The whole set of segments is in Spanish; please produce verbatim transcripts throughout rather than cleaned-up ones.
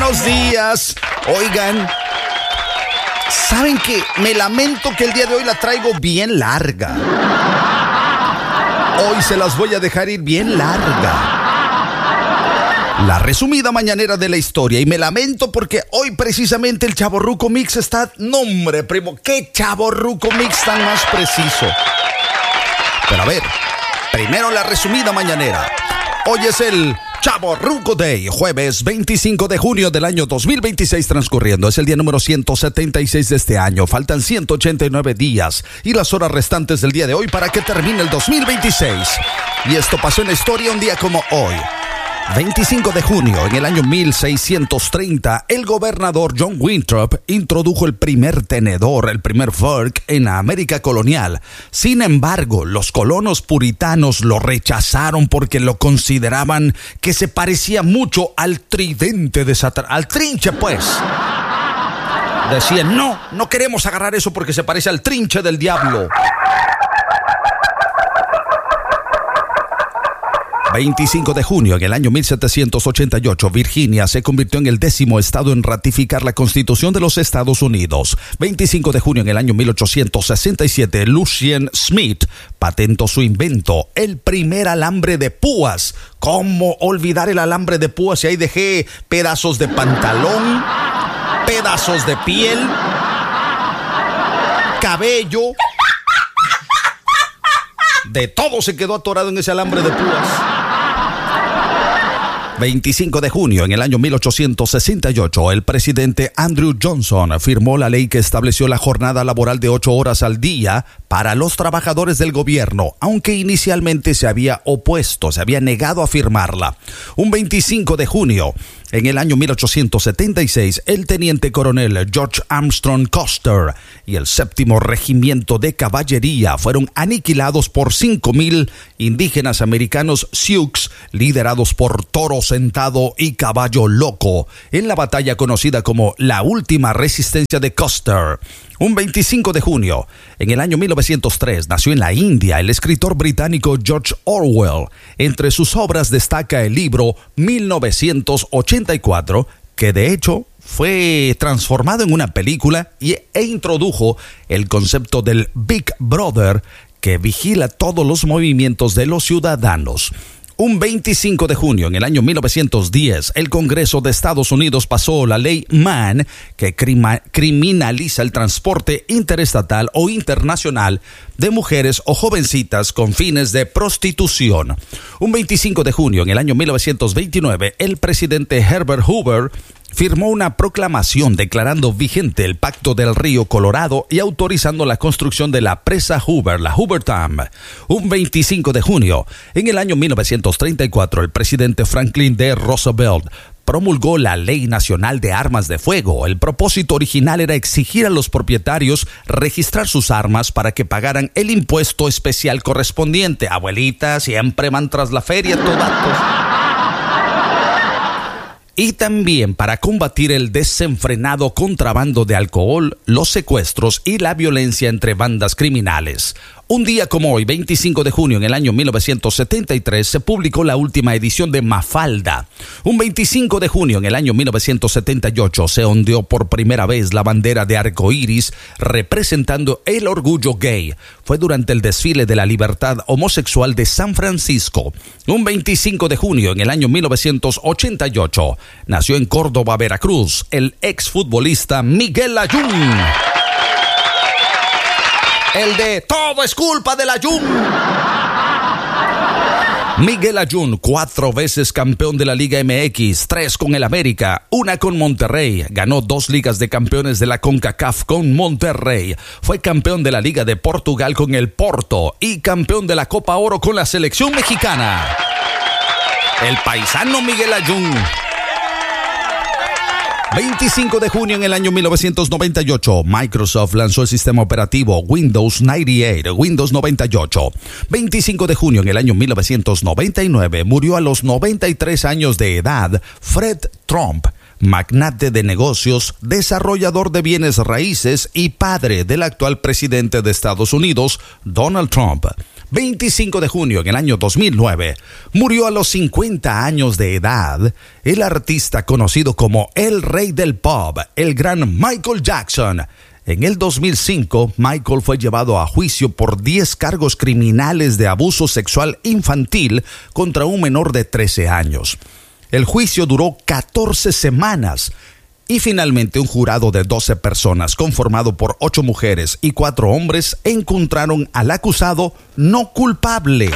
buenos días. Oigan, ¿saben qué? Me lamento que el día de hoy la traigo bien larga. Hoy se las voy a dejar ir bien larga. La resumida mañanera de la historia. Y me lamento porque hoy precisamente el Chavorruco Mix está... No, hombre, primo, ¿qué Chavorruco Mix tan más preciso? Pero a ver, primero la resumida mañanera. Hoy es el Chavorruco Day, jueves veinticinco de junio del año dos mil veintiséis transcurriendo. Es el día número ciento setenta y seis de este año. Faltan ciento ochenta y nueve días y las horas restantes del día de hoy para que termine el dos mil veintiséis. Y esto pasó en la historia un día como hoy. veinticinco de junio, en el año mil seiscientos treinta, el gobernador John Winthrop introdujo el primer tenedor, el primer fork en la América colonial. Sin embargo, los colonos puritanos lo rechazaron porque lo consideraban que se parecía mucho al tridente de Satanás, al trinche pues. Decían, no, no queremos agarrar eso porque se parece al trinche del diablo. veinticinco de junio, en el año mil setecientos ochenta y ocho, Virginia se convirtió en el décimo estado en ratificar la Constitución de los Estados Unidos. veinticinco de junio, en el año mil ochocientos sesenta y siete, Lucien Smith patentó su invento, el primer alambre de púas. ¿Cómo olvidar el alambre de púas si ahí dejé pedazos de pantalón, pedazos de piel, cabello? De todo se quedó atorado en ese alambre de púas. veinticinco de junio, en el año mil ochocientos sesenta y ocho, el presidente Andrew Johnson firmó la ley que estableció la jornada laboral de ocho horas al día para los trabajadores del gobierno, aunque inicialmente se había opuesto, se había negado a firmarla. Un veinticinco de junio, en el año mil ochocientos setenta y seis, el teniente coronel George Armstrong Custer y el séptimo regimiento de caballería fueron aniquilados por cinco mil indígenas americanos Sioux, liderados por Toro Sentado y Caballo Loco, en la batalla conocida como la última resistencia de Custer. Un veinticinco de junio, en el año mil novecientos tres, nació en la India el escritor británico George Orwell. Entre sus obras destaca el libro mil novecientos ochenta y cuatro, que de hecho fue transformado en una película y, e introdujo el concepto del Big Brother, que vigila todos los movimientos de los ciudadanos. Un veinticinco de junio, en el año mil novecientos diez, el Congreso de Estados Unidos pasó la ley Mann, que crima, criminaliza el transporte interestatal o internacional de mujeres o jovencitas con fines de prostitución. Un veinticinco de junio, en el año mil novecientos veintinueve, el presidente Herbert Hoover firmó una proclamación declarando vigente el Pacto del Río Colorado y autorizando la construcción de la presa Hoover, la Hoover Dam. Un veinticinco de junio, en el año mil novecientos treinta y cuatro, el presidente Franklin D. Roosevelt promulgó la Ley Nacional de Armas de Fuego. El propósito original era exigir a los propietarios registrar sus armas para que pagaran el impuesto especial correspondiente. Abuelita, siempre van tras la feria, todatos. Y también para combatir el desenfrenado contrabando de alcohol, los secuestros y la violencia entre bandas criminales. Un día como hoy, veinticinco de junio, en el año mil novecientos setenta y tres, se publicó la última edición de Mafalda. Un veinticinco de junio, en el año mil novecientos setenta y ocho, se ondeó por primera vez la bandera de arcoíris representando el orgullo gay. Fue durante el desfile de la libertad homosexual de San Francisco. Un veinticinco de junio, en el año mil novecientos ochenta y ocho, nació en Córdoba, Veracruz, el exfutbolista Miguel Layún. El de todo es culpa de Layún. Miguel Layún, cuatro veces campeón de la Liga M X, tres con el América, una con Monterrey. Ganó dos ligas de campeones de la CONCACAF con Monterrey. Fue campeón de la Liga de Portugal con el Porto y campeón de la Copa Oro con la selección mexicana. El paisano Miguel Layún. veinticinco de junio, en el año mil novecientos noventa y ocho, Microsoft lanzó el sistema operativo Windows noventa y ocho, Windows noventa y ocho. veinticinco de junio, en el año mil novecientos noventa y nueve, murió a los noventa y tres años de edad Fred Trump, magnate de negocios, desarrollador de bienes raíces y padre del actual presidente de Estados Unidos, Donald Trump. veinticinco de junio en el año dos mil nueve, murió a los cincuenta años de edad el artista conocido como el rey del pop, el gran Michael Jackson. En el dos mil cinco, Michael fue llevado a juicio por diez cargos criminales de abuso sexual infantil contra un menor de trece años. El juicio duró catorce semanas. Y finalmente un jurado de doce personas, conformado por ocho mujeres y cuatro hombres, encontraron al acusado no culpable.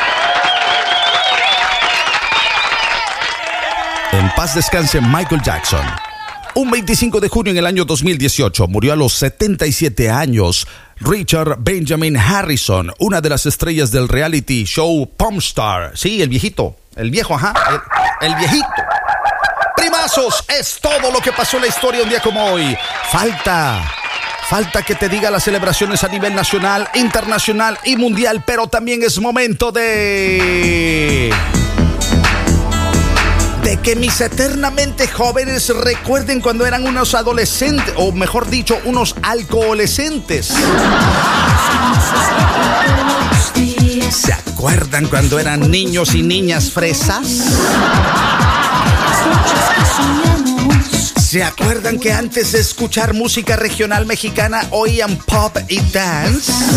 En paz descanse Michael Jackson. Un veinticinco de junio en el año dos mil dieciocho murió a los setenta y siete años Richard Benjamin Harrison, una de las estrellas del reality show Popstar. Sí, el viejito, el viejo, ajá, el, el viejito. Primazos, es todo lo que pasó en la historia un día como hoy. Falta, falta que te diga las celebraciones a nivel nacional, internacional y mundial, pero también es momento de... de que mis eternamente jóvenes recuerden cuando eran unos adolescentes, o mejor dicho, unos alcoholescentes. ¿Se acuerdan cuando eran niños y niñas fresas? ¿Se acuerdan que antes de escuchar música regional mexicana oían pop y dance?